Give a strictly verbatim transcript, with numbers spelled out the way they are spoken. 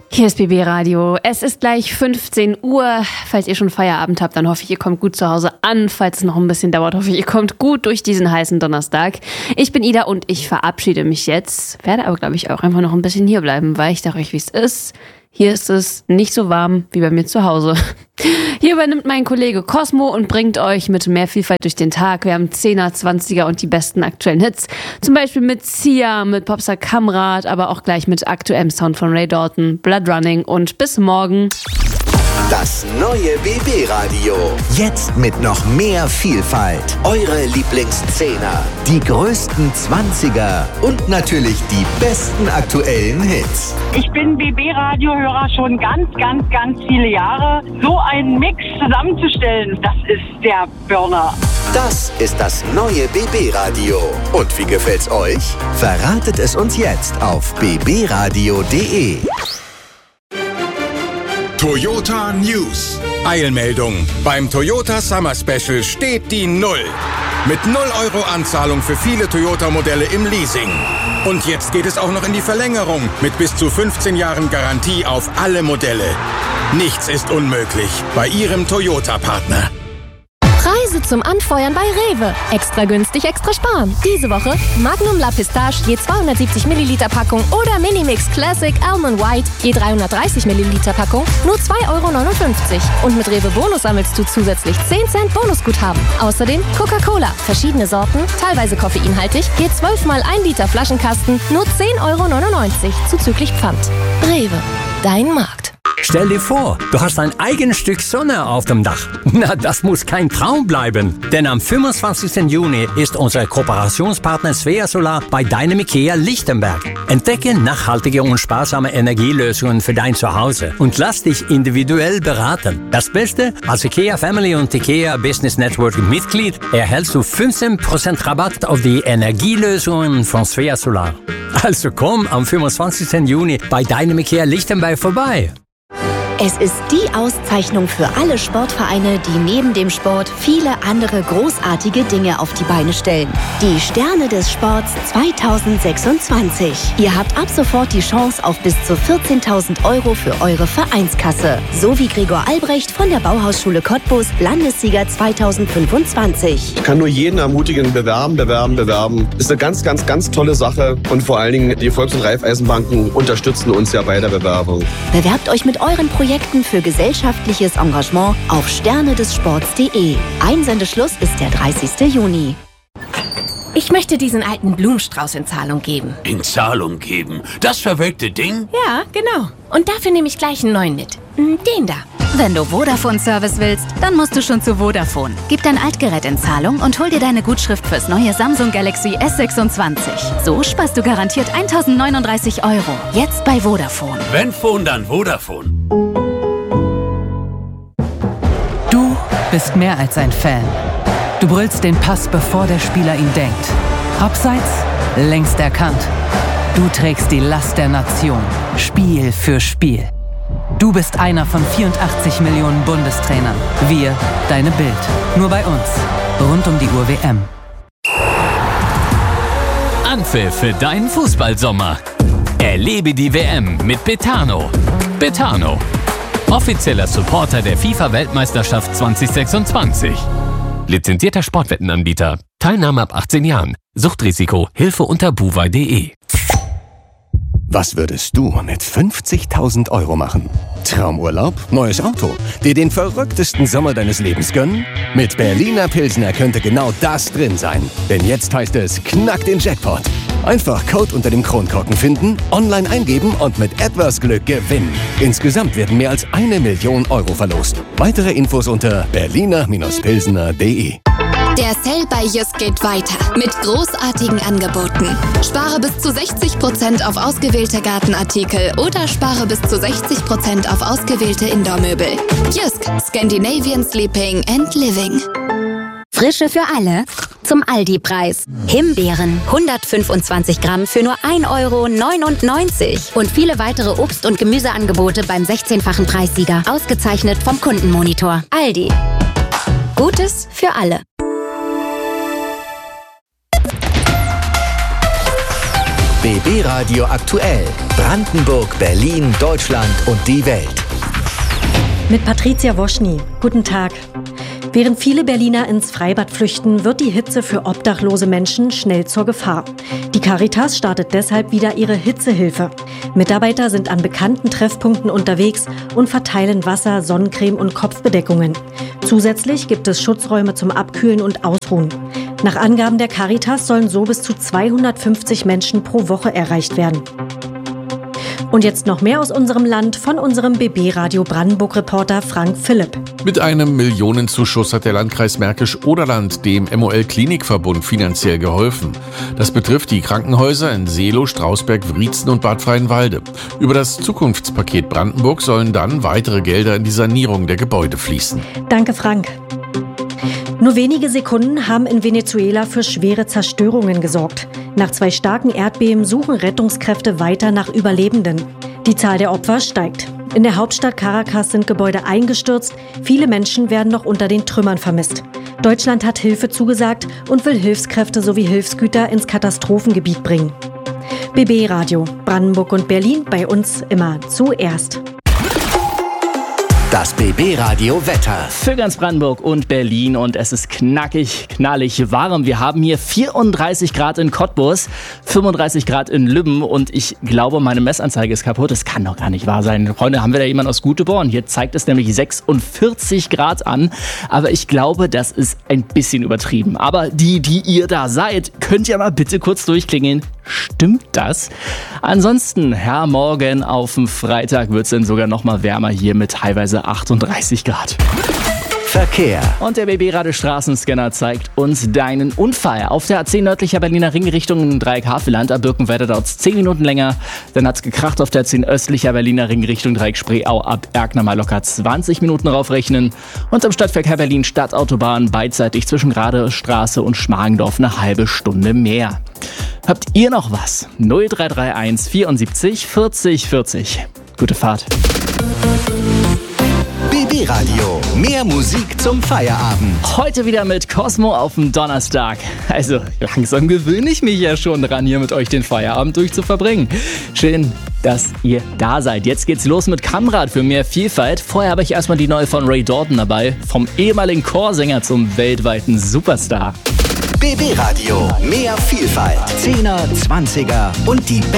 Hier ist B B Radio. Es ist gleich fünfzehn Uhr. Falls ihr schon Feierabend habt, dann hoffe ich, ihr kommt gut zu Hause an. Falls es noch ein bisschen dauert, hoffe ich, ihr kommt gut durch diesen heißen Donnerstag. Ich bin Ida und ich verabschiede mich jetzt. Werde aber, glaube ich, auch einfach noch ein bisschen hier bleiben, weil ich sage euch, wie es ist. Hier ist es nicht so warm wie bei mir zu Hause. Hier übernimmt mein Kollege Cosmo und bringt euch mit mehr Vielfalt durch den Tag. Wir haben Zehner, Zwanziger und die besten aktuellen Hits. Zum Beispiel mit Sia, mit Popstar Kamrat, aber auch gleich mit aktuellem Sound von Ray Dalton, Blood Running und bis morgen. Das neue B B Radio. Jetzt mit noch mehr Vielfalt. Eure Lieblingszehner, die größten Zwanziger und natürlich die besten aktuellen Hits. Ich bin B B Radio-Hörer schon ganz, ganz, ganz viele Jahre. So einen Mix zusammenzustellen, das ist der Burner. Das ist das neue B B Radio. Und wie gefällt's euch? Verratet es uns jetzt auf b b radio punkt d e. Toyota News. Eilmeldung. Beim Toyota Summer Special steht die Null. Mit null Euro Anzahlung für viele Toyota-Modelle im Leasing. Und jetzt geht es auch noch in die Verlängerung mit bis zu fünfzehn Jahren Garantie auf alle Modelle. Nichts ist unmöglich bei Ihrem Toyota-Partner. Preise zum Anfeuern bei Rewe. Extra günstig, extra sparen. Diese Woche Magnum La Pistache je zweihundertsiebzig Milliliter Packung oder Minimix Classic Almond White je dreihundertdreißig Milliliter Packung nur zwei Euro neunundfünfzig. Und mit Rewe Bonus sammelst du zusätzlich zehn Cent Bonusguthaben. Außerdem Coca-Cola, verschiedene Sorten, teilweise koffeinhaltig, je zwölf mal ein Liter Flaschenkasten nur zehn Euro neunundneunzig zuzüglich Pfand. Rewe, dein Markt. Stell dir vor, du hast ein eigenes Stück Sonne auf dem Dach. Na, das muss kein Traum bleiben. Denn am fünfundzwanzigsten Juni ist unser Kooperationspartner Svea Solar bei deinem IKEA Lichtenberg. Entdecke nachhaltige und sparsame Energielösungen für dein Zuhause und lass dich individuell beraten. Das Beste, als IKEA Family und IKEA Business Network Mitglied erhältst du fünfzehn Prozent Rabatt auf die Energielösungen von Svea Solar. Also komm am fünfundzwanzigsten Juni bei deinem IKEA Lichtenberg vorbei. Es ist die Auszeichnung für alle Sportvereine, die neben dem Sport viele andere großartige Dinge auf die Beine stellen. Die Sterne des Sports zweitausendsechsundzwanzig. Ihr habt ab sofort die Chance auf bis zu vierzehntausend Euro für eure Vereinskasse. So wie Gregor Albrecht von der Bauhausschule Cottbus, Landessieger zweitausendfünfundzwanzig. Ich kann nur jeden ermutigen, bewerben, bewerben, bewerben. Ist eine ganz, ganz, ganz tolle Sache. Und vor allen Dingen, die Volks- und Raiffeisenbanken unterstützen uns ja bei der Bewerbung. Bewerbt euch mit euren Projekten für gesellschaftliches Engagement auf sterne des sports punkt de. Einsendeschluss ist der dreißigsten Juni. Ich möchte diesen alten Blumenstrauß in Zahlung geben. In Zahlung geben? Das verwelkte Ding? Ja, genau. Und dafür nehme ich gleich einen neuen mit. Den da. Wenn du Vodafone-Service willst, dann musst du schon zu Vodafone. Gib dein Altgerät in Zahlung und hol dir deine Gutschrift fürs neue Samsung Galaxy S sechsundzwanzig. So sparst du garantiert eintausendneununddreißig Euro. Jetzt bei Vodafone. Wenn Phone, dann Vodafone. Du bist mehr als ein Fan. Du brüllst den Pass, bevor der Spieler ihn denkt. Abseits, längst erkannt. Du trägst die Last der Nation, Spiel für Spiel. Du bist einer von vierundachtzig Millionen Bundestrainern. Wir, deine Bild. Nur bei uns. Rund um die Uhr W M. Anpfiff für deinen Fußballsommer. Erlebe die W M mit Betano. Betano. Offizieller Supporter der FIFA-Weltmeisterschaft zwanzig sechsundzwanzig. Lizenzierter Sportwettenanbieter. Teilnahme ab achtzehn Jahren. Suchtrisiko. Hilfe unter buwei punkt de. Was würdest du mit fünfzigtausend Euro machen? Traumurlaub? Neues Auto? Dir den verrücktesten Sommer deines Lebens gönnen? Mit Berliner Pilsner könnte genau das drin sein. Denn jetzt heißt es Knack den Jackpot. Einfach Code unter dem Kronkorken finden, online eingeben und mit etwas Glück gewinnen. Insgesamt werden mehr als eine Million Euro verlost. Weitere Infos unter berliner Pilsner punkt de. Der Sale bei Jysk geht weiter mit großartigen Angeboten. Spare bis zu sechzig Prozent auf ausgewählte Gartenartikel oder spare bis zu sechzig Prozent auf ausgewählte Indoor-Möbel. Jysk, Scandinavian Sleeping and Living. Frische für alle zum Aldi-Preis. Himbeeren, hundertfünfundzwanzig Gramm für nur ein Euro neunundneunzig. Und viele weitere Obst- und Gemüseangebote beim sechzehnfachen Preissieger. Ausgezeichnet vom Kundenmonitor. Aldi. Gutes für alle. B B B Radio aktuell. Brandenburg, Berlin, Deutschland und die Welt. Mit Patricia Woschny. Guten Tag. Während viele Berliner ins Freibad flüchten, wird die Hitze für obdachlose Menschen schnell zur Gefahr. Die Caritas startet deshalb wieder ihre Hitzehilfe. Mitarbeiter sind an bekannten Treffpunkten unterwegs und verteilen Wasser, Sonnencreme und Kopfbedeckungen. Zusätzlich gibt es Schutzräume zum Abkühlen und Ausruhen. Nach Angaben der Caritas sollen so bis zu zweihundertfünfzig Menschen pro Woche erreicht werden. Und jetzt noch mehr aus unserem Land von unserem B B-Radio Brandenburg-Reporter Frank Philipp. Mit einem Millionenzuschuss hat der Landkreis Märkisch-Oderland dem M O L-Klinikverbund finanziell geholfen. Das betrifft die Krankenhäuser in Seelow, Strausberg, Wriezen und Bad Freienwalde. Über das Zukunftspaket Brandenburg sollen dann weitere Gelder in die Sanierung der Gebäude fließen. Danke, Frank. Nur wenige Sekunden haben in Venezuela für schwere Zerstörungen gesorgt. Nach zwei starken Erdbeben suchen Rettungskräfte weiter nach Überlebenden. Die Zahl der Opfer steigt. In der Hauptstadt Caracas sind Gebäude eingestürzt. Viele Menschen werden noch unter den Trümmern vermisst. Deutschland hat Hilfe zugesagt und will Hilfskräfte sowie Hilfsgüter ins Katastrophengebiet bringen. B B-Radio, Brandenburg und Berlin, bei uns immer zuerst. Das B B-Radio Wetter. Für ganz Brandenburg und Berlin und es ist knackig, knallig warm. Wir haben hier vierunddreißig Grad in Cottbus, fünfunddreißig Grad in Lübben und ich glaube, meine Messanzeige ist kaputt. Das kann doch gar nicht wahr sein. Freunde, haben wir da jemanden aus Göteborg? Hier zeigt es nämlich sechsundvierzig Grad an. Aber ich glaube, das ist ein bisschen übertrieben. Aber die, die ihr da seid, könnt ihr mal bitte kurz durchklingeln. Stimmt das? Ansonsten, ja, morgen auf dem Freitag wird es dann sogar noch mal wärmer hier mit teilweise achtunddreißig Grad. Verkehr. Und der B B-Radio Straßenscanner zeigt uns deinen Unfall. Auf der A zehn nördlicher Berliner Ring Richtung Dreieck-Havelland. Ab Birkenwerder dauert es zehn Minuten länger. Dann hat es gekracht auf der A zehn östlicher Berliner Ring Richtung Dreieck-Spreeau. Ab Erkner mal locker zwanzig Minuten raufrechnen. Und am Stadtverkehr Berlin Stadtautobahn beidseitig zwischen Gerade Straße und Schmargendorf eine halbe Stunde mehr. Habt ihr noch was? null drei drei eins vierundsiebzig vierzig vierzig. Gute Fahrt. B B-Radio, mehr Musik zum Feierabend. Heute wieder mit Cosmo auf dem Donnerstag. Also langsam gewöhne ich mich ja schon dran, hier mit euch den Feierabend durchzuverbringen. Schön, dass ihr da seid. Jetzt geht's los mit Kamrad für mehr Vielfalt. Vorher habe ich erstmal die neue von Ray Dalton dabei. Vom ehemaligen Chorsänger zum weltweiten Superstar. B B-Radio, mehr Vielfalt. Zehner, Zwanziger und die